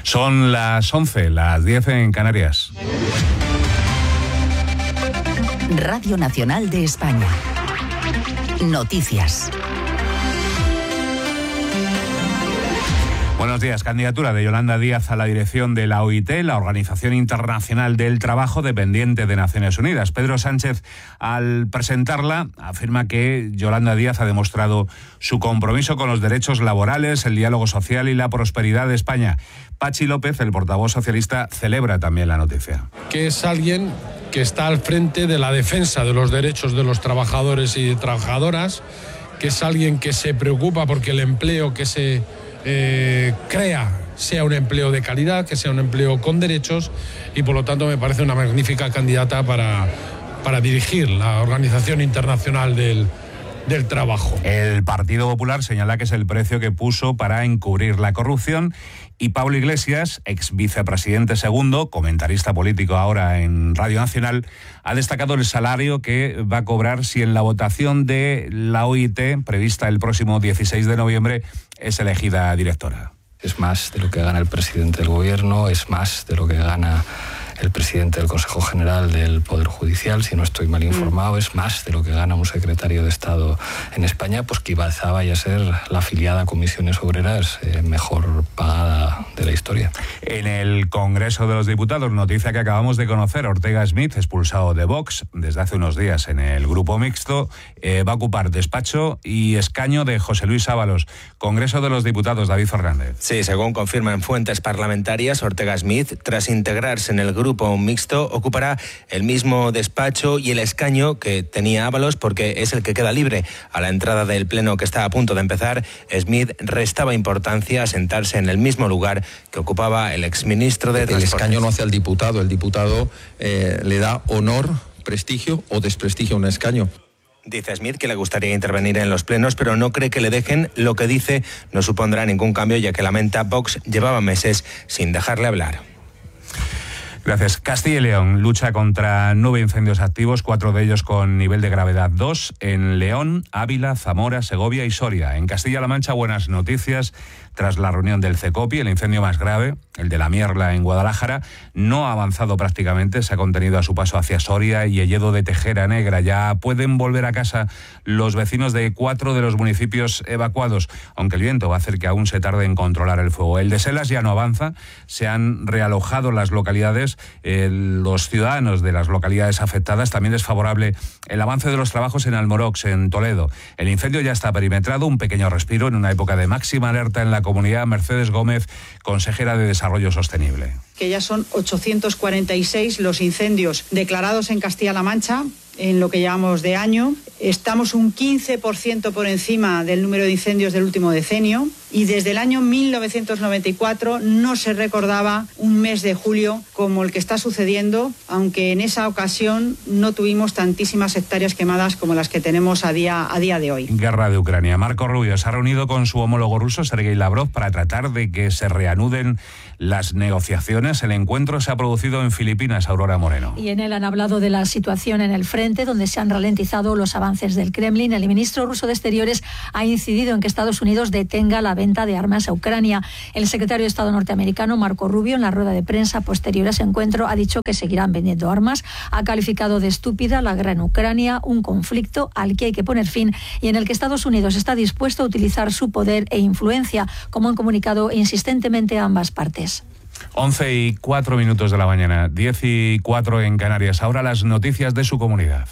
Son las 11, las 10 en Canarias. Radio Nacional de España. Noticias. Buenos días. Candidatura de Yolanda Díaz a la dirección de la OIT, la Organización Internacional del Trabajo, dependiente de Naciones Unidas. Pedro Sánchez, al presentarla, afirma que Yolanda Díaz ha demostrado su compromiso con los derechos laborales, el diálogo social y la prosperidad de España. Pachi López, el portavoz socialista, celebra también la noticia. Que es alguien que está al frente de la defensa de los derechos de los trabajadores y trabajadoras, que es alguien que se preocupa porque el empleo que se crea sea un empleo de calidad, que sea un empleo con derechos, y por lo tanto me parece una magnífica candidata para dirigir la Organización Internacional del Trabajo. El Partido Popular señala que es el precio que puso para encubrir la corrupción, y Pablo Iglesias, ex vicepresidente segundo, comentarista político ahora en Radio Nacional, ha destacado el salario que va a cobrar si en la votación de la OIT, prevista el próximo 16 de noviembre, es elegida directora. Es más de lo que gana el presidente del Gobierno, es más de lo que gana el presidente del Consejo General del Poder Judicial, si no estoy mal informado, es más de lo que gana un secretario de Estado en España, pues quizá vaya a ser la afiliada a Comisiones Obreras mejor pagada de la historia. En el Congreso de los Diputados, noticia que acabamos de conocer, Ortega Smith, expulsado de Vox desde hace unos días en el Grupo Mixto, va a ocupar despacho y escaño de José Luis Ábalos. Congreso de los Diputados, David Fernández. Sí, según confirman fuentes parlamentarias, Ortega Smith, tras integrarse en el Grupo Mixto, ocupará el mismo despacho y el escaño que tenía Ábalos, porque es el que queda libre. A la entrada del pleno que está a punto de empezar, Smith restaba importancia a sentarse en el mismo lugar que ocupaba el exministro de Transportes. El escaño no hace al diputado, el diputado le da honor, prestigio o desprestigio a un escaño. Dice Smith que le gustaría intervenir en los plenos, pero no cree que le dejen. Lo que dice no supondrá ningún cambio, ya que lamenta Vox llevaba meses sin dejarle hablar. Gracias. Castilla y León lucha contra 9 incendios activos, 4 de ellos con nivel de gravedad 2, en León, Ávila, Zamora, Segovia y Soria. En Castilla-La Mancha, buenas noticias. Tras la reunión del CECOPI, el incendio más grave, el de La Mierla en Guadalajara, no ha avanzado prácticamente, se ha contenido a su paso hacia Soria y Elledo de Tejera Negra. Ya pueden volver a casa los vecinos de 4 de los municipios evacuados, aunque el viento va a hacer que aún se tarde en controlar el fuego. El de Selas ya no avanza, se han realojado las localidades, los ciudadanos de las localidades afectadas. También es favorable el avance de los trabajos en Almorox, en Toledo. El incendio ya está perimetrado, un pequeño respiro en una época de máxima alerta en la comunidad. Mercedes Gómez, consejera de Desarrollo Sostenible. Que ya son 846 los incendios declarados en Castilla-La Mancha en lo que llevamos de año. Estamos un 15% por encima del número de incendios del último decenio, y desde el año 1994 no se recordaba un mes de julio como el que está sucediendo, aunque en esa ocasión no tuvimos tantísimas hectáreas quemadas como las que tenemos a día de hoy. Guerra de Ucrania. Marco Rubio se ha reunido con su homólogo ruso, Sergei Lavrov, para tratar de que se reanuden las negociaciones. El encuentro se ha producido en Filipinas, Aurora Moreno. Y en él han hablado de la situación en el frente, donde se han ralentizado los avances del Kremlin. El ministro ruso de Exteriores ha incidido en que Estados Unidos detenga la venta de armas a Ucrania. El secretario de Estado norteamericano, Marco Rubio, en la rueda de prensa posterior a ese encuentro, ha dicho que seguirán vendiendo armas. Ha calificado de estúpida la guerra en Ucrania, un conflicto al que hay que poner fin y en el que Estados Unidos está dispuesto a utilizar su poder e influencia, como han comunicado insistentemente ambas partes. 11:04 de la mañana, 10:04 en Canarias. Ahora las noticias de su comunidad.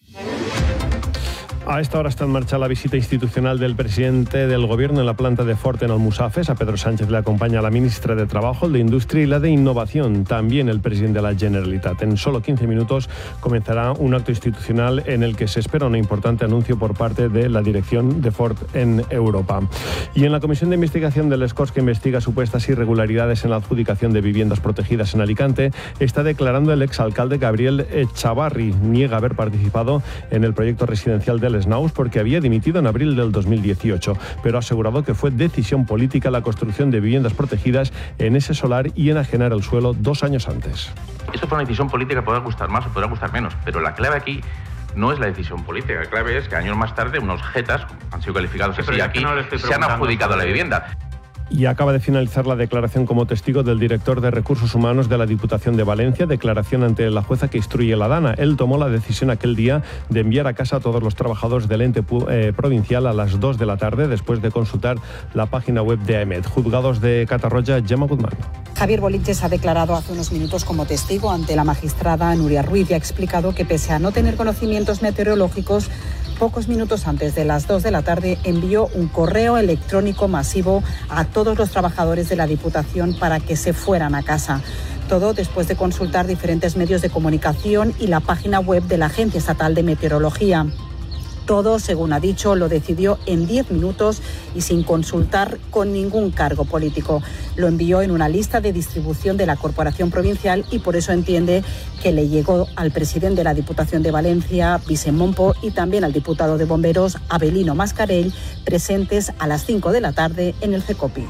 A esta hora está en marcha la visita institucional del presidente del Gobierno en la planta de Ford en Almusafes. A Pedro Sánchez le acompaña la ministra de Trabajo, el de Industria y la de Innovación. También el presidente de la Generalitat. En solo 15 minutos comenzará un acto institucional en el que se espera un importante anuncio por parte de la dirección de Ford en Europa. Y en la Comisión de Investigación del Escorts, que investiga supuestas irregularidades en la adjudicación de viviendas protegidas en Alicante, está declarando el exalcalde Gabriel Echavarri. Niega haber participado en el proyecto residencial del Snaus porque había dimitido en abril del 2018, pero ha asegurado que fue decisión política la construcción de viviendas protegidas en ese solar y enajenar el suelo 2 años antes. Eso fue una decisión política, podrá gustar más o podrá gustar menos, pero la clave aquí no es la decisión política, la clave es que años más tarde unos jetas, han sido calificados así aquí, se han adjudicado la vivienda. Y acaba de finalizar la declaración como testigo del director de Recursos Humanos de la Diputación de Valencia, declaración ante la jueza que instruye la DANA. Él tomó la decisión aquel día de enviar a casa a todos los trabajadores del ente provincial a las 2 de la tarde, después de consultar la página web de AEMET. Juzgados de Catarroja, Gemma Guzmán. Javier Bolinches ha declarado hace unos minutos como testigo ante la magistrada Nuria Ruiz y ha explicado que pese a no tener conocimientos meteorológicos, pocos minutos antes de las 2 de la tarde envió un correo electrónico masivo a todos los trabajadores de la Diputación para que se fueran a casa. Todo después de consultar diferentes medios de comunicación y la página web de la Agencia Estatal de Meteorología. Todo, según ha dicho, lo decidió en 10 minutos y sin consultar con ningún cargo político. Lo envió en una lista de distribución de la Corporación Provincial y por eso entiende que le llegó al presidente de la Diputación de Valencia, Vicent Mompo, y también al diputado de Bomberos, Abelino Mascarell, presentes a las 5 de la tarde en el CECOPI.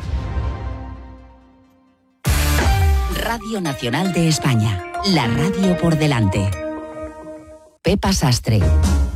Radio Nacional de España, la radio por delante. Pepa Sastre.